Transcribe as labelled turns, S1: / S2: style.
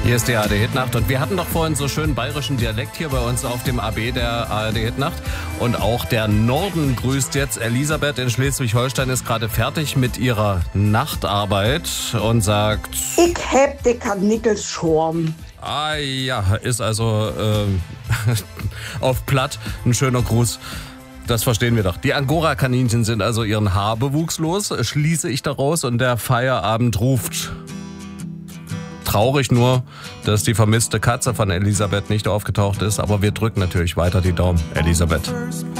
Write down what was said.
S1: Hier ist die ARD-Hitnacht und wir hatten doch vorhin so schön bayerischen Dialekt hier bei uns auf dem AB der ARD-Hitnacht. Und auch der Norden grüßt jetzt. Elisabeth in Schleswig-Holstein ist gerade fertig mit ihrer Nachtarbeit und sagt:
S2: Ich hab den Karnickelschorm.
S1: Ah ja, ist also auf Platt ein schöner Gruß. Das verstehen wir doch. Die Angora-Kaninchen sind also ihren Haarbewuchs los, schließe ich daraus, und der Feierabend ruft. Traurig nur, dass die vermisste Katze von Elisabeth nicht aufgetaucht ist, aber wir drücken natürlich weiter die Daumen, Elisabeth.